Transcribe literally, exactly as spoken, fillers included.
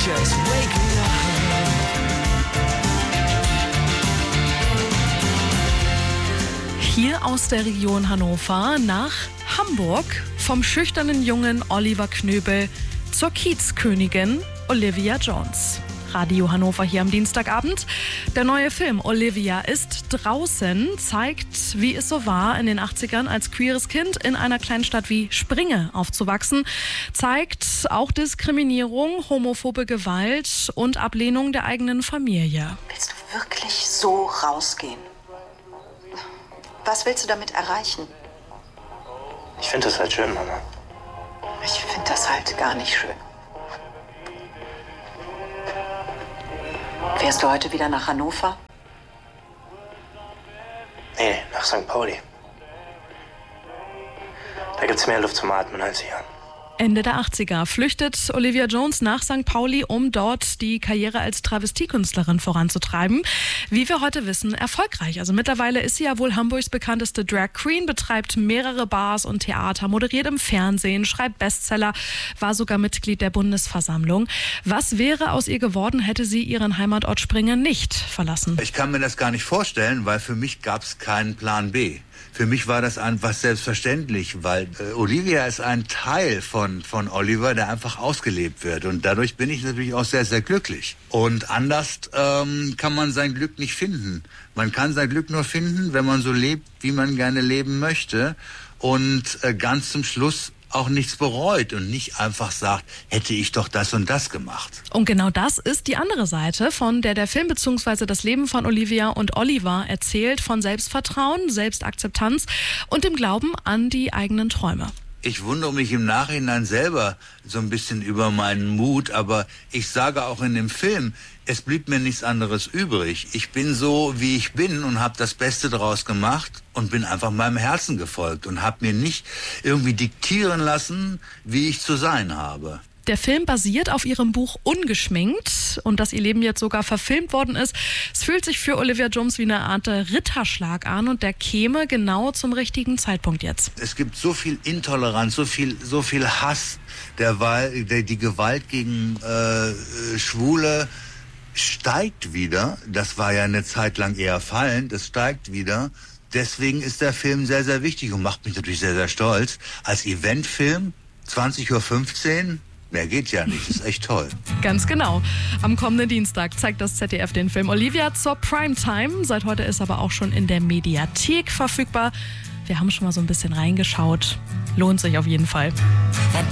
just waking up. Hier aus der Region Hannover nach Hamburg, vom schüchternen Jungen Oliver Knöbel zur Kiezkönigin Olivia Jones. Radio Hannover hier am Dienstagabend. Der neue Film Olivia ist draußen, zeigt, wie es so war, in den achtzigern als queeres Kind in einer kleinen Stadt wie Springe aufzuwachsen, zeigt auch Diskriminierung, homophobe Gewalt und Ablehnung der eigenen Familie. Willst du wirklich so rausgehen? Was willst du damit erreichen? Ich finde das halt schön, Mama. Ich finde das halt gar nicht schön. Fährst du heute wieder nach Hannover? Nee, nach Sankt Pauli. Da gibt's mehr Luft zum Atmen als hier. Ende der achtziger flüchtet Olivia Jones nach Sankt Pauli, um dort die Karriere als Travestiekünstlerin voranzutreiben. Wie wir heute wissen, erfolgreich. Also mittlerweile ist sie ja wohl Hamburgs bekannteste Drag Queen, betreibt mehrere Bars und Theater, moderiert im Fernsehen, schreibt Bestseller, war sogar Mitglied der Bundesversammlung. Was wäre aus ihr geworden, hätte sie ihren Heimatort Springe nicht verlassen? Ich kann mir das gar nicht vorstellen, weil für mich gab es keinen Plan B. Für mich war das einfach selbstverständlich, weil äh, Olivia ist ein Teil von, von Oliver, der einfach ausgelebt wird. Und dadurch bin ich natürlich auch sehr, sehr glücklich. Und anders ähm, kann man sein Glück nicht finden. Man kann sein Glück nur finden, wenn man so lebt, wie man gerne leben möchte. Und äh, ganz zum Schluss auch nichts bereut und nicht einfach sagt, hätte ich doch das und das gemacht. Und genau das ist die andere Seite, von der der Film bzw. das Leben von Olivia und Oliver erzählt, von Selbstvertrauen, Selbstakzeptanz und dem Glauben an die eigenen Träume. Ich wundere mich im Nachhinein selber so ein bisschen über meinen Mut, aber ich sage auch in dem Film, es blieb mir nichts anderes übrig. Ich bin so, wie ich bin und habe das Beste daraus gemacht und bin einfach meinem Herzen gefolgt und habe mir nicht irgendwie diktieren lassen, wie ich zu sein habe. Der Film basiert auf ihrem Buch Ungeschminkt und dass ihr Leben jetzt sogar verfilmt worden ist. Es fühlt sich für Olivia Jones wie eine Art Ritterschlag an und der käme genau zum richtigen Zeitpunkt jetzt. Es gibt so viel Intoleranz, so viel, so viel Hass, der, Wahl, der die Gewalt gegen äh, Schwule steigt wieder. Das war ja eine Zeit lang eher fallend, es steigt wieder. Deswegen ist der Film sehr, sehr wichtig und macht mich natürlich sehr, sehr stolz. Als Eventfilm, zwanzig Uhr fünfzehn, mehr geht ja nicht, ist echt toll. Ganz genau. Am kommenden Dienstag zeigt das Z D F den Film Olivia zur Primetime. Seit heute ist aber auch schon in der Mediathek verfügbar. Wir haben schon mal so ein bisschen reingeschaut. Lohnt sich auf jeden Fall.